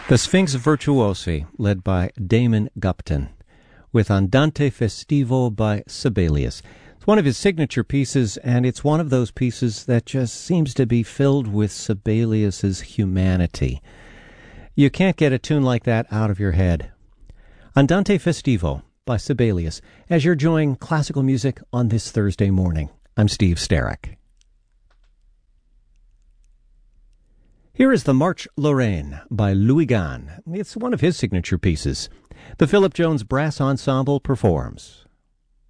The Sphinx Virtuosi, led by Damon Gupton, with Andante Festivo by Sibelius. It's one of his signature pieces, and it's one of those pieces that just seems to be filled with Sibelius's humanity. You can't get a tune like that out of your head. Andante Festivo by Sibelius, as you're enjoying classical music on this Thursday morning. I'm Steve Starrick. Here is the Marche Lorraine by Louis Gahn. It's one of his signature pieces. The Philip Jones Brass Ensemble performs.